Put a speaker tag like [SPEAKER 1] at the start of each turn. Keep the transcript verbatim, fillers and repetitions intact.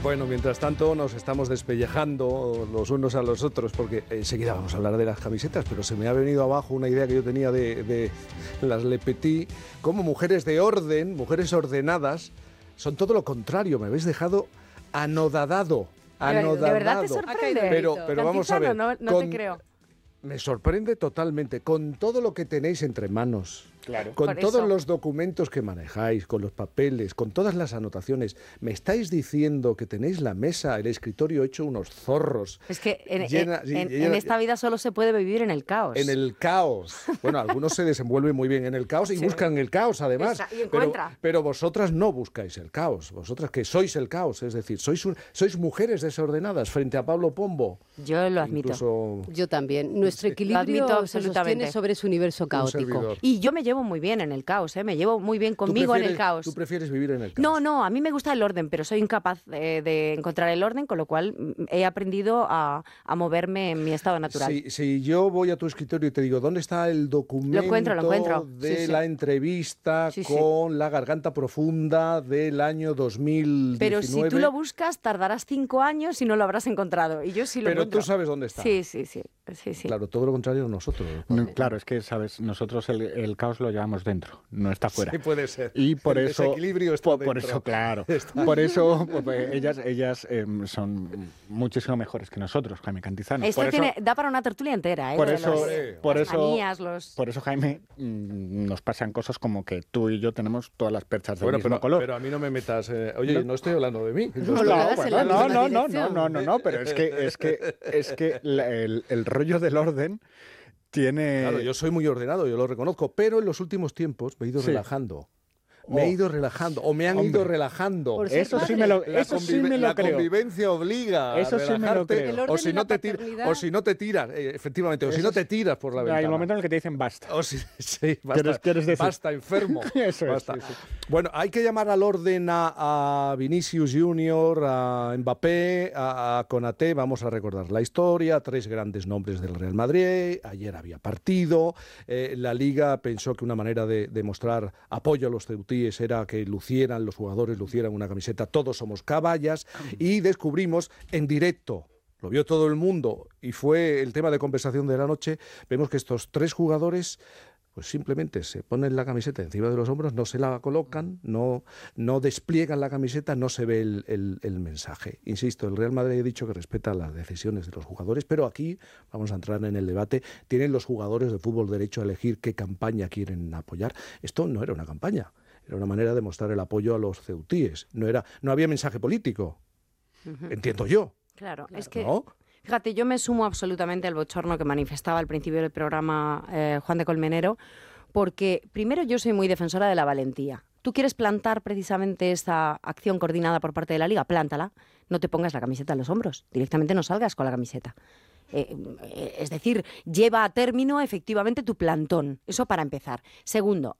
[SPEAKER 1] Bueno, mientras tanto nos estamos despellejando los unos a los otros, porque enseguida vamos a hablar de las camisetas, pero se me ha venido abajo una idea que yo tenía de, de las Le Petit, como mujeres de orden, mujeres ordenadas, son todo lo contrario, me habéis dejado anodadado, anodadado.
[SPEAKER 2] ¿De verdad te sorprende?
[SPEAKER 1] Pero, pero vamos a ver.
[SPEAKER 2] No, no
[SPEAKER 1] con,
[SPEAKER 2] te creo.
[SPEAKER 1] Me sorprende totalmente, con todo lo que tenéis entre manos.
[SPEAKER 3] Claro.
[SPEAKER 1] Con
[SPEAKER 2] Por
[SPEAKER 1] todos
[SPEAKER 2] eso.
[SPEAKER 1] los documentos que manejáis, con los papeles, con todas las anotaciones, ¿me estáis diciendo que tenéis la mesa, el escritorio hecho unos zorros?
[SPEAKER 2] Es que en,
[SPEAKER 1] llena-
[SPEAKER 2] en-
[SPEAKER 1] sí,
[SPEAKER 2] en-
[SPEAKER 1] llena-
[SPEAKER 2] en esta vida solo se puede vivir en el caos.
[SPEAKER 1] En el caos. Bueno, algunos se desenvuelven muy bien en el caos y
[SPEAKER 2] Sí.
[SPEAKER 1] buscan el caos, además.
[SPEAKER 2] Esa- y
[SPEAKER 1] pero,
[SPEAKER 2] encuentra.
[SPEAKER 1] pero vosotras no buscáis el caos. Vosotras que sois el caos, es decir, sois, un- sois mujeres desordenadas frente a Pablo Pombo.
[SPEAKER 2] Yo lo admito.
[SPEAKER 1] Incluso
[SPEAKER 4] Yo también. Nuestro
[SPEAKER 2] Lo
[SPEAKER 4] equilibrio
[SPEAKER 2] admito
[SPEAKER 4] se
[SPEAKER 2] absolutamente.
[SPEAKER 4] sostiene sobre su universo
[SPEAKER 1] un
[SPEAKER 4] caótico.
[SPEAKER 1] servidor.
[SPEAKER 2] Y yo me llevo muy bien en el caos, ¿eh? Me llevo muy bien
[SPEAKER 1] ¿Tú
[SPEAKER 2] conmigo en el
[SPEAKER 1] prefieres-
[SPEAKER 2] caos.
[SPEAKER 1] ¿Tú prefieres vivir en el caos?
[SPEAKER 2] No, no, a mí me gusta el orden, pero soy incapaz eh, de encontrar el orden, con lo cual mm, he aprendido a, a moverme en mi estado natural.
[SPEAKER 1] Si, si yo voy a tu escritorio y te digo, ¿dónde está el documento
[SPEAKER 2] encuentro, lo encuentro.
[SPEAKER 1] de
[SPEAKER 2] Sí, sí.
[SPEAKER 1] la entrevista
[SPEAKER 2] Sí, sí.
[SPEAKER 1] con la garganta profunda del año dos mil diecinueve?
[SPEAKER 2] Pero si tú lo buscas, tardarás cinco años y no lo habrás encontrado. Y yo sí lo
[SPEAKER 1] Pero
[SPEAKER 2] encuentro.
[SPEAKER 1] tú sabes dónde está.
[SPEAKER 2] Sí, sí, sí. sí, sí.
[SPEAKER 1] Claro, todo lo contrario a nosotros.
[SPEAKER 3] No, claro, es que, ¿sabes? Nosotros el, el caos lo llevamos dentro, no está fuera.
[SPEAKER 1] Sí, puede ser.
[SPEAKER 3] Y por
[SPEAKER 1] El
[SPEAKER 3] eso,
[SPEAKER 1] desequilibrio está
[SPEAKER 3] por, por
[SPEAKER 1] dentro.
[SPEAKER 3] eso, claro,
[SPEAKER 1] Está.
[SPEAKER 3] por eso pues, pues, ellas, ellas eh, son muchísimo mejores que nosotros, Jaime Cantizano.
[SPEAKER 2] Esto
[SPEAKER 3] por eso,
[SPEAKER 2] tiene, da para una tertulia entera, ¿eh?
[SPEAKER 3] por
[SPEAKER 2] Lo de
[SPEAKER 3] eso,
[SPEAKER 2] las-
[SPEAKER 3] por
[SPEAKER 2] las
[SPEAKER 3] eso,
[SPEAKER 2] manías, los...
[SPEAKER 3] por eso, Jaime, mm, nos pasan cosas como que tú y yo tenemos todas las perchas del
[SPEAKER 1] Bueno,
[SPEAKER 3] mismo
[SPEAKER 1] pero,
[SPEAKER 3] color.
[SPEAKER 1] pero a mí no me metas... eh, oye, no.
[SPEAKER 3] No.
[SPEAKER 1] estoy hablando de mí. Yo
[SPEAKER 3] No,
[SPEAKER 1] estoy-
[SPEAKER 4] lo
[SPEAKER 3] no,
[SPEAKER 4] hagas en
[SPEAKER 3] bueno,
[SPEAKER 4] la
[SPEAKER 3] no,
[SPEAKER 4] misma
[SPEAKER 3] no, no, no,
[SPEAKER 4] dirección.
[SPEAKER 3] no, no, no, pero es que, es que, es que la- el, el rollo del orden tiene...
[SPEAKER 1] Claro, yo soy muy ordenado, yo lo reconozco, pero en los últimos tiempos me he ido
[SPEAKER 3] Sí.
[SPEAKER 1] relajando. Me he
[SPEAKER 3] Oh.
[SPEAKER 1] ido relajando, o me han
[SPEAKER 3] Hombre.
[SPEAKER 1] ido relajando.
[SPEAKER 4] Por ser
[SPEAKER 3] Eso sí
[SPEAKER 4] padre.
[SPEAKER 3] me lo,
[SPEAKER 1] La,
[SPEAKER 3] eso sí
[SPEAKER 1] convive-
[SPEAKER 3] me
[SPEAKER 1] la
[SPEAKER 3] lo creo.
[SPEAKER 1] convivencia obliga
[SPEAKER 3] Eso
[SPEAKER 1] a
[SPEAKER 3] sí me lo
[SPEAKER 1] relajarte,
[SPEAKER 3] creo.
[SPEAKER 4] El orden
[SPEAKER 1] o si
[SPEAKER 4] y
[SPEAKER 1] no
[SPEAKER 4] la
[SPEAKER 1] te tir-
[SPEAKER 4] paternidad.
[SPEAKER 1] o si no te tiras, eh, efectivamente, o si
[SPEAKER 3] Eso
[SPEAKER 1] no te
[SPEAKER 3] es-
[SPEAKER 1] tiras por la
[SPEAKER 3] Hay
[SPEAKER 1] ventana.
[SPEAKER 3] un momento en el que te dicen basta.
[SPEAKER 1] O si- sí, basta,
[SPEAKER 3] ¿Quieres- quieres decir?
[SPEAKER 1] basta, enfermo.
[SPEAKER 3] Eso es,
[SPEAKER 1] Basta.
[SPEAKER 3] sí, sí.
[SPEAKER 1] Bueno, hay que llamar al orden a, a Vinicius Junior, a Mbappé, a, a Konaté. Vamos a recordar la historia. Tres grandes nombres del Real Madrid. Ayer había partido. Eh, la Liga pensó que una manera de, de mostrar apoyo a los ceutíes era que lucieran, los jugadores lucieran una camiseta Todos somos caballas. Y descubrimos en directo, lo vio todo el mundo y fue el tema de conversación de la noche, vemos que estos tres jugadores pues simplemente se ponen la camiseta encima de los hombros, no se la colocan, no, no despliegan la camiseta, no se ve el, el- el mensaje. Insisto, el Real Madrid ha dicho que respeta las decisiones de los jugadores, pero aquí vamos a entrar en el debate. ¿Tienen los jugadores de fútbol derecho a elegir qué campaña quieren apoyar? Esto no era una campaña, era una manera de mostrar el apoyo a los ceutíes. No, era, no había mensaje político, entiendo yo.
[SPEAKER 2] Claro, es que...
[SPEAKER 1] ¿No?
[SPEAKER 2] Fíjate, yo me sumo absolutamente al bochorno que manifestaba al principio del programa eh, Juan de Colmenero, porque primero yo soy muy defensora de la valentía. Tú quieres plantar precisamente esta acción coordinada por parte de la Liga, plántala, no te pongas la camiseta en los hombros, directamente no salgas con la camiseta. Eh, eh, es decir, lleva a término efectivamente tu plantón, eso para empezar. Segundo,